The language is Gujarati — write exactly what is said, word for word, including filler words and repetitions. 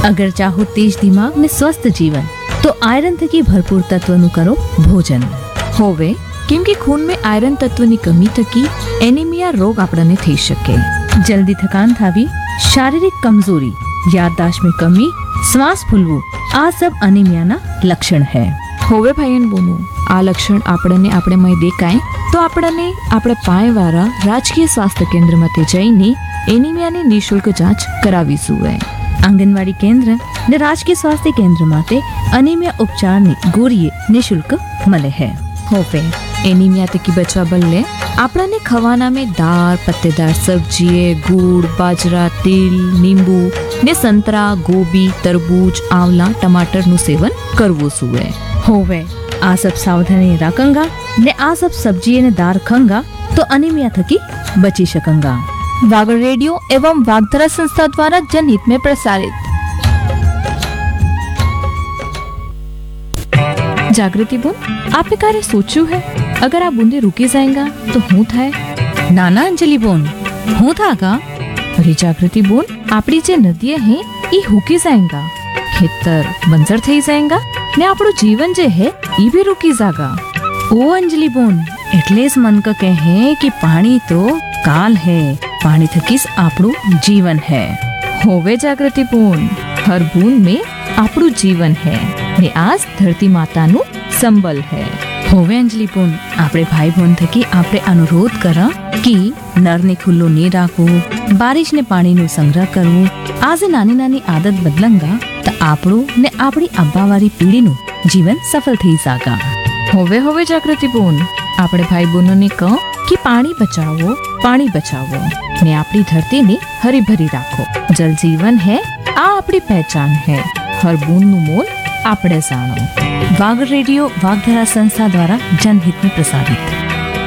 अगर चाहो तेज दिमाग ने स्वस्थ जीवन तो आयरन थकी भरपूर तत्वનું કરો ભોજન. હોવે કેમ કે ખૂનમાં આયરન તત્વની કમી થકી એનિમિયા રોગ આપણને થઈ શકે. जल्दी थकान थावी, शारीरिक कमजोरी, याददाश्त में कमी, श्वास फूलવું આ सब અનિમિયાના લક્ષણ है. હોવે ભાઈ અને બોનું આ લક્ષણ આપણને આપણે મય દેખાય તો આપણને આપણે પાયવાળા રાજકીય સ્વાસ્થ્ય કેન્દ્રમાંથી જઈને એનિમિયાની નિઃશુલ્ક જાંચ કરાવીશું. આંગણવાડી કેન્દ્ર ને રાજકીય સ્વાસ્થ્ય કેન્દ્ર માટે અનિમિયા ઉપચારની ગોળીએ નિઃશુલ્ક મળે है. હોવે એનિમિયા થકી બચવા બદલે આપણને ખવાનામાં દાળ, પત્तेदार સબ્જી, ગુડ, બાજરા, તિલ, લીંબુ ને સંતરા, ગોબી, તરબૂચ, આંવલા, ટમાટરનું સેવન કરવું સુએ. होवे आ सब सावधानी रखंगा ने आ सब सब्जी ने दार खंगा तो अनीमिया थकी बची सकंगा. वागड़ रेडियो एवं वागधरा संस्था द्वारा जनहित में प्रसारित. जागृति बोन, आपने कार्य सोचू है अगर आप बूंदे रुकी जाएगा तो हूँ थाय? नाना अंजलि बोन, हूँ था का? अरे जागृति बोन, आपड़ी जे नदियां हैं ये हुकी जाएगा, खेतर बंजर थई जाएगा ने આપણું જીવન જે હે ઈ भी रुकी जागा. ओ अंजलि बोन, એટલે જ મન ક કહે कि पानी तो काल है, पानी थकीस આપણું जीवन है. होवे जागृति बोन, हर बूंद में આપણું जीवन है ने आज धरती माताનું संबल है. होवे अंजलि बोन, આપણે ભાઈ બોન થકી આપણે અનુરોધ કરા कि નરને ખુલ્લો નહીં રાખવું, બારિશને પાણીનો સંગ્રહ કરવું. આજે નાની નાની આદત બદલંગા તો આપણું ને આપણી આબાવાળી પેઢીનું જીવન સફળ થઈ જાગા. હોવે હોવે જાગૃતિ બોન, આપણે ભાઈ બહેનોને કહો કે પાણી બચાવો, પાણી બચાવો ને આપણી ધરતીને હરી ભરી રાખો. જલ જીવન है, આ આપણી પહેચાન है. हर बूंदનું मोल આપણે જાણો. वागड़ रेडियो वागधरा संस्था द्वारा जनहित में प्रसारित.